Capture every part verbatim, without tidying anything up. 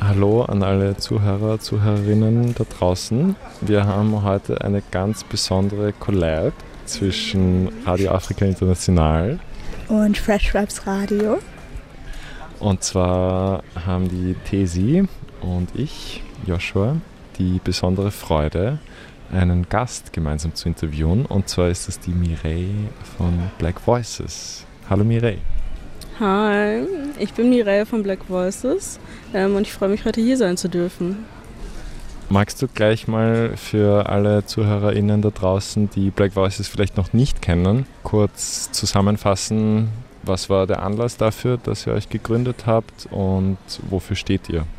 Hallo an alle Zuhörer, Zuhörerinnen da draußen. Wir haben heute eine ganz besondere Collab zwischen Radio Afrika International und Fresh Vibes Radio. Und zwar haben die Tesi und ich, Joshua, die besondere Freude, einen Gast gemeinsam zu interviewen. Und zwar ist es die Mireille von Black Voices. Hallo Mireille. Hi, ich bin Mireille von Black Voices ähm, und ich freue mich, heute hier sein zu dürfen. Magst du gleich mal für alle ZuhörerInnen da draußen, die Black Voices vielleicht noch nicht kennen, kurz zusammenfassen, was war der Anlass dafür, dass ihr euch gegründet habt und wofür steht ihr?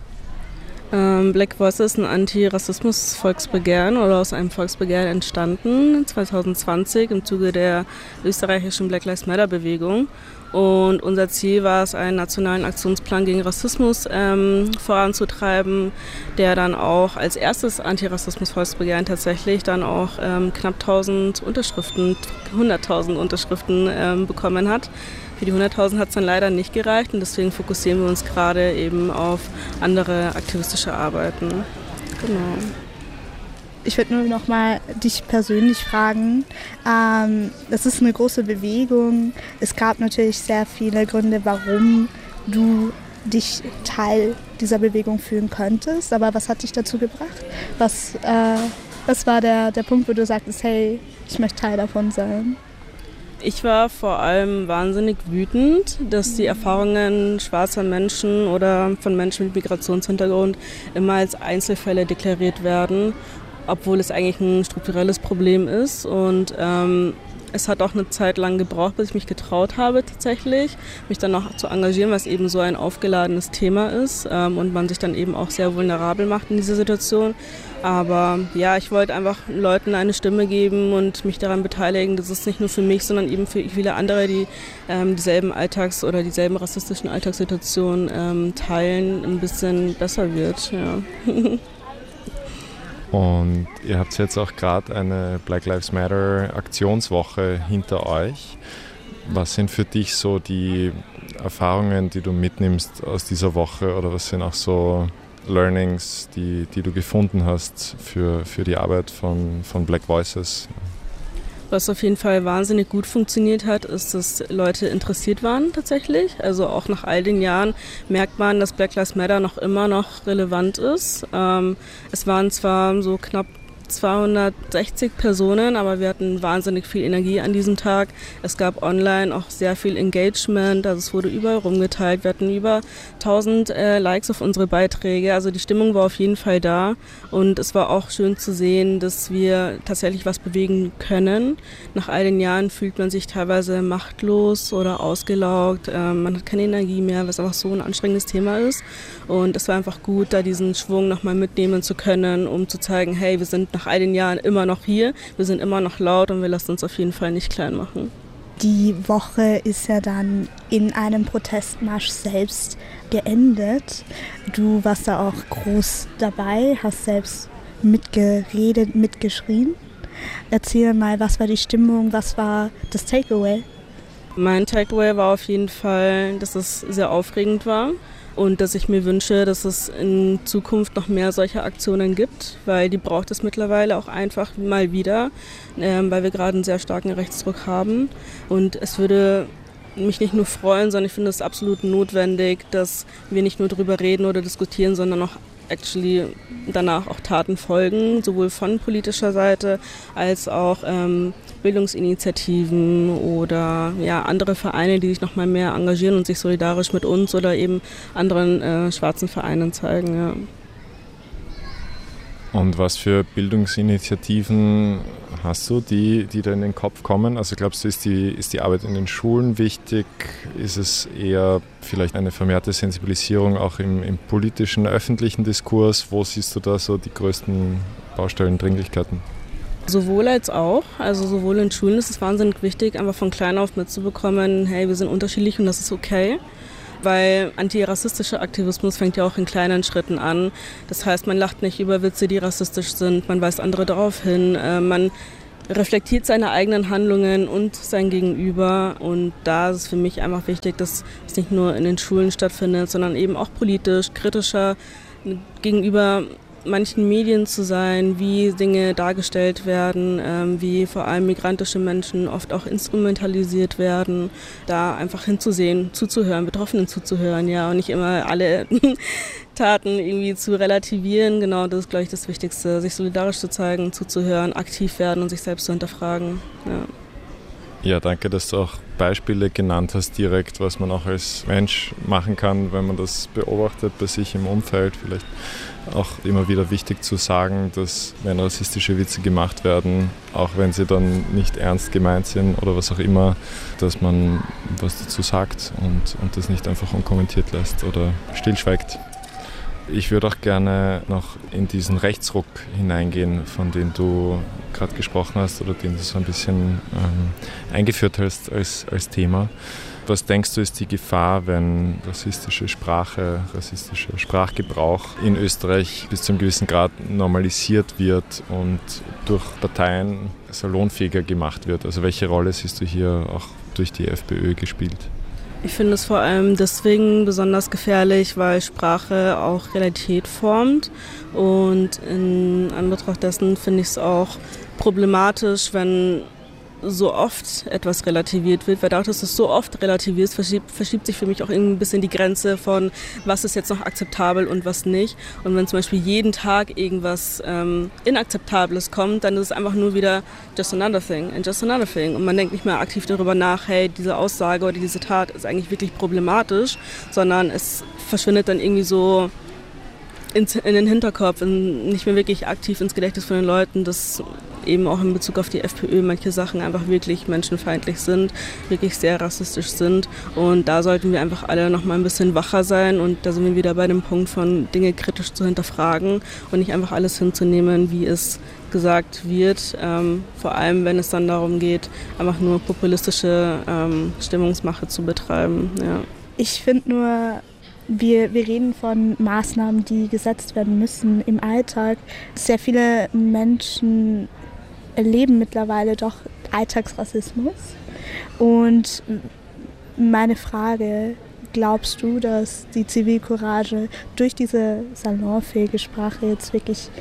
Ähm, Black Voices ist ein Antirassismus-Volksbegehren oder aus einem Volksbegehren entstanden, zwanzig zwanzig im Zuge der österreichischen Black Lives Matter-Bewegung. Und unser Ziel war es, einen nationalen Aktionsplan gegen Rassismus ähm, voranzutreiben, der dann auch als erstes Antirassismus-Volksbegehren tatsächlich dann auch ähm, knapp tausend Unterschriften, hunderttausend Unterschriften ähm, bekommen hat. Für die hunderttausend hat es dann leider nicht gereicht und deswegen fokussieren wir uns gerade eben auf andere aktivistische Arbeiten. Genau. Ich würde nur noch mal dich persönlich fragen, ähm, das ist eine große Bewegung. Es gab natürlich sehr viele Gründe, warum du dich Teil dieser Bewegung fühlen könntest. Aber was hat dich dazu gebracht? Was, äh, was war der, der Punkt, wo du sagtest, hey, ich möchte Teil davon sein? Ich war vor allem wahnsinnig wütend, dass die Erfahrungen schwarzer Menschen oder von Menschen mit Migrationshintergrund immer als Einzelfälle deklariert werden, obwohl es eigentlich ein strukturelles Problem ist. Und ähm, es hat auch eine Zeit lang gebraucht, bis ich mich getraut habe tatsächlich, mich dann auch zu engagieren, was eben so ein aufgeladenes Thema ist ähm, und man sich dann eben auch sehr vulnerabel macht in dieser Situation. Aber ja, ich wollte einfach Leuten eine Stimme geben und mich daran beteiligen, dass es nicht nur für mich, sondern eben für viele andere, die ähm, dieselben Alltags- oder dieselben rassistischen Alltagssituationen ähm, teilen, ein bisschen besser wird. Ja. Und ihr habt jetzt auch gerade eine Black Lives Matter Aktionswoche hinter euch. Was sind für dich so die Erfahrungen, die du mitnimmst aus dieser Woche oder was sind auch so Learnings, die, die du gefunden hast für, für die Arbeit von, von Black Voices? Was auf jeden Fall wahnsinnig gut funktioniert hat, ist, dass Leute interessiert waren tatsächlich. Also auch nach all den Jahren merkt man, dass Black Lives Matter noch immer noch relevant ist. Ähm, es waren zwar so knapp zweihundertsechzig Personen, aber wir hatten wahnsinnig viel Energie an diesem Tag. Es gab online auch sehr viel Engagement, also es wurde überall rumgeteilt. Wir hatten über tausend äh, Likes auf unsere Beiträge, also die Stimmung war auf jeden Fall da und es war auch schön zu sehen, dass wir tatsächlich was bewegen können. Nach all den Jahren fühlt man sich teilweise machtlos oder ausgelaugt, äh, man hat keine Energie mehr, was einfach so ein anstrengendes Thema ist und es war einfach gut, da diesen Schwung nochmal mitnehmen zu können, um zu zeigen, hey, wir sind nach all den Jahren immer noch hier, wir sind immer noch laut und wir lassen uns auf jeden Fall nicht klein machen. Die Woche ist ja dann in einem Protestmarsch selbst geendet. Du warst da auch groß dabei, hast selbst mitgeredet, mitgeschrien. Erzähl mal, was war die Stimmung, was war das Takeaway? Mein Takeaway war auf jeden Fall, dass es sehr aufregend war. Und dass ich mir wünsche, dass es in Zukunft noch mehr solcher Aktionen gibt, weil die braucht es mittlerweile auch einfach mal wieder, ähm, weil wir gerade einen sehr starken Rechtsdruck haben. Und es würde mich nicht nur freuen, sondern ich finde es absolut notwendig, dass wir nicht nur darüber reden oder diskutieren, sondern auch actually danach auch Taten folgen, sowohl von politischer Seite als auch ähm, Bildungsinitiativen oder ja, andere Vereine, die sich noch mal mehr engagieren und sich solidarisch mit uns oder eben anderen äh, schwarzen Vereinen zeigen. Ja. Und was für Bildungsinitiativen hast du, die, die da in den Kopf kommen? Also glaubst du, ist die, ist die Arbeit in den Schulen wichtig? Ist es eher vielleicht eine vermehrte Sensibilisierung auch im, im politischen, öffentlichen Diskurs? Wo siehst du da so die größten Baustellen, Dringlichkeiten? Sowohl als auch. Also sowohl in Schulen ist es wahnsinnig wichtig, einfach von klein auf mitzubekommen, hey, wir sind unterschiedlich und das ist okay. Weil antirassistischer Aktivismus fängt ja auch in kleinen Schritten an. Das heißt, man lacht nicht über Witze, die rassistisch sind, man weist andere darauf hin, äh, man reflektiert seine eigenen Handlungen und sein Gegenüber. Und da ist es für mich einfach wichtig, dass es nicht nur in den Schulen stattfindet, sondern eben auch politisch, kritischer gegenüber manchen Medien zu sein, wie Dinge dargestellt werden, ähm, wie vor allem migrantische Menschen oft auch instrumentalisiert werden, da einfach hinzusehen, zuzuhören, Betroffenen zuzuhören, ja, und nicht immer alle Taten irgendwie zu relativieren. Genau, das ist, glaube ich, das Wichtigste, sich solidarisch zu zeigen, zuzuhören, aktiv werden und sich selbst zu hinterfragen. Ja. Ja, danke, dass du auch Beispiele genannt hast direkt, was man auch als Mensch machen kann, wenn man das beobachtet bei sich im Umfeld. Vielleicht auch immer wieder wichtig zu sagen, dass wenn rassistische Witze gemacht werden, auch wenn sie dann nicht ernst gemeint sind oder was auch immer, dass man was dazu sagt und, und das nicht einfach unkommentiert lässt oder stillschweigt. Ich würde auch gerne noch in diesen Rechtsruck hineingehen, von dem du gerade gesprochen hast oder den du so ein bisschen ähm, eingeführt hast als, als Thema. Was denkst du, ist die Gefahr, wenn rassistische Sprache, rassistischer Sprachgebrauch in Österreich bis zu einem gewissen Grad normalisiert wird und durch Parteien salonfähiger gemacht wird? Also welche Rolle siehst du hier auch durch die FPÖ gespielt? Ich finde es vor allem deswegen besonders gefährlich, weil Sprache auch Realität formt und in Anbetracht dessen finde ich es auch problematisch, wenn so oft etwas relativiert wird, weil dadurch, dass es so oft relativiert, verschiebt, verschiebt sich für mich auch irgendwie ein bisschen die Grenze von, was ist jetzt noch akzeptabel und was nicht. Und wenn zum Beispiel jeden Tag irgendwas ähm, Inakzeptables kommt, dann ist es einfach nur wieder just another thing and just another thing. Und man denkt nicht mehr aktiv darüber nach, hey, diese Aussage oder diese Tat ist eigentlich wirklich problematisch, sondern es verschwindet dann irgendwie so in, in den Hinterkopf und nicht mehr wirklich aktiv ins Gedächtnis von den Leuten, dass eben auch in Bezug auf die FPÖ manche Sachen einfach wirklich menschenfeindlich sind, wirklich sehr rassistisch sind. Und da sollten wir einfach alle noch mal ein bisschen wacher sein. Und da sind wir wieder bei dem Punkt von Dinge kritisch zu hinterfragen und nicht einfach alles hinzunehmen, wie es gesagt wird. Ähm, vor allem, wenn es dann darum geht, einfach nur populistische ähm, Stimmungsmache zu betreiben. Ja. Ich finde nur, Wir, wir reden von Maßnahmen, die gesetzt werden müssen im Alltag. Sehr viele Menschen erleben mittlerweile doch Alltagsrassismus. Und meine Frage, glaubst du, dass die Zivilcourage durch diese salonfähige Sprache jetzt wirklich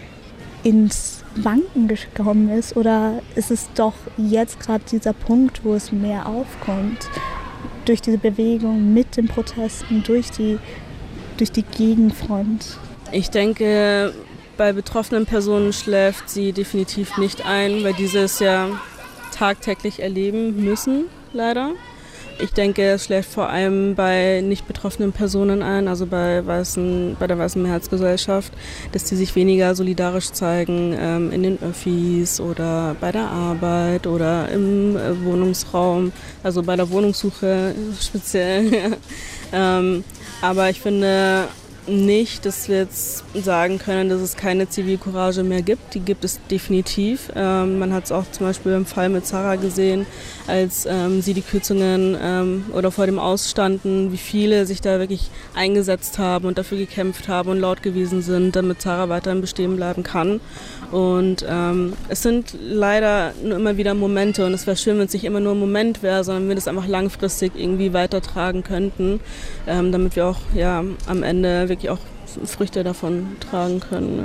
ins Wanken gekommen ist? Oder ist es doch jetzt gerade dieser Punkt, wo es mehr aufkommt? Durch diese Bewegung, mit den Protesten, durch die, durch die Gegenfront? Ich denke, bei betroffenen Personen schläft sie definitiv nicht ein, weil diese es ja tagtäglich erleben müssen, leider. Ich denke, es schläft vor allem bei nicht betroffenen Personen ein, also bei, weißen, bei der weißen Mehrheitsgesellschaft, dass die sich weniger solidarisch zeigen ähm, in den Öffis oder bei der Arbeit oder im äh, Wohnungsraum, also bei der Wohnungssuche speziell. ähm, aber ich finde nicht, dass wir jetzt sagen können, dass es keine Zivilcourage mehr gibt. Die gibt es definitiv. Ähm, man hat es auch zum Beispiel im Fall mit Sarah gesehen, als ähm, sie die Kürzungen ähm, oder vor dem Ausstanden, wie viele sich da wirklich eingesetzt haben und dafür gekämpft haben und laut gewesen sind, damit Sarah weiterhin bestehen bleiben kann. Und ähm, es sind leider nur immer wieder Momente und es wäre schön, wenn es nicht immer nur ein Moment wäre, sondern wenn wir das einfach langfristig irgendwie weitertragen könnten, ähm, damit wir auch ja, am Ende wirklich auch Früchte davon tragen können. Ja.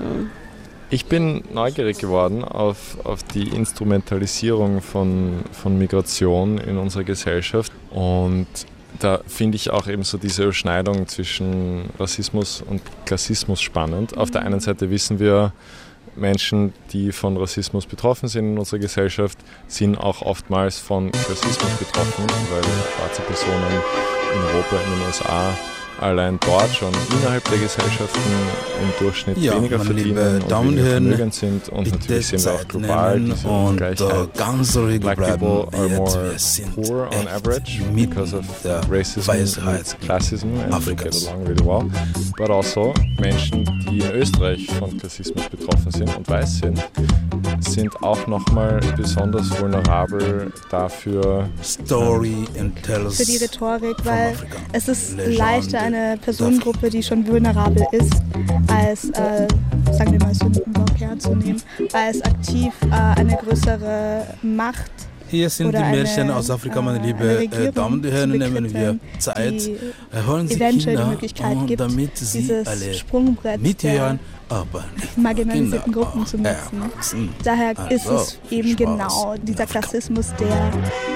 Ich bin neugierig geworden auf, auf die Instrumentalisierung von, von Migration in unserer Gesellschaft und da finde ich auch eben so diese Überschneidung zwischen Rassismus und Klassismus spannend. Auf der einen Seite wissen wir, Menschen, die von Rassismus betroffen sind in unserer Gesellschaft, sind auch oftmals von Klassismus betroffen, weil schwarze Personen in Europa, in den U S A allein dort schon innerhalb der Gesellschaften im Durchschnitt ja, weniger verdienen und Damen weniger vermögend sind. Und natürlich sehen wir auch global diese Ungleichheit. Black people are more poor on average because of racism and classism and they get along really well. But also Menschen, die in Österreich von Klassismus betroffen sind und weiß sind, sind auch nochmal besonders vulnerabel dafür. Story and tells für die Rhetorik, weil es ist leichter, eine Personengruppe, die schon vulnerabel ist, als, äh, sagen wir mal, Sündenbock herzunehmen, weil es aktiv äh, eine größere Macht Hier sind oder die Märchen eine, aus Afrika, meine äh, liebe eine äh, Regierung Damen und Herren, zu nehmen wir bekritten, Zeit. die Äh, Hören Sie eventuell Kinder, die Möglichkeit und gibt, damit Sie dieses alle Sprungbrett mithören, der aber nicht marginalisierten Kinder Gruppen zu auch nutzen. erwachsen. Daher ist Also, es viel eben Spaß genau in dieser Afrika. Klassismus, der